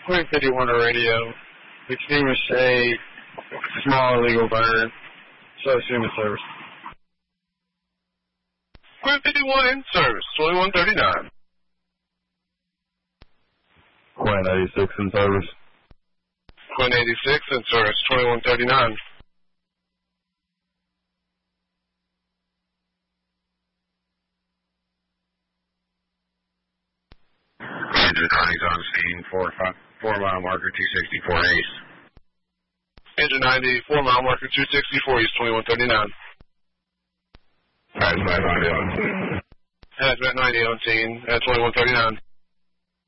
Queen 51 to radio. Extinguish a small illegal burn. So assume it's service. Queen 51 in service, 2139. Queen 86 in service. Queen 86 in service, 2139. Engine 90's on scene, 4 mile marker, 264 east. Engine 90, 4 mile marker, 264 east, 2139. Hazmat 90 on scene. Hazmat 90 on scene at 2139.